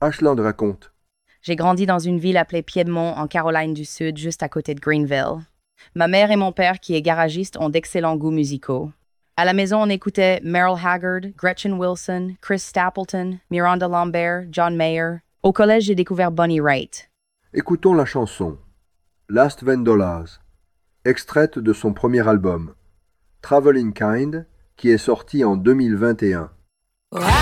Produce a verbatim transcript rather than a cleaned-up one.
Ashland raconte. J'ai grandi dans une ville appelée Piedmont, en Caroline du Sud, juste à côté de Greenville. Ma mère et mon père, qui est garagiste, ont d'excellents goûts musicaux. À la maison, on écoutait Merle Haggard, Gretchen Wilson, Chris Stapleton, Miranda Lambert, John Mayer. Au collège, j'ai découvert Bonnie Raitt. Écoutons la chanson Last Van Dollars, extraite de son premier album Traveling Kind, qui est sorti en deux mille vingt et un.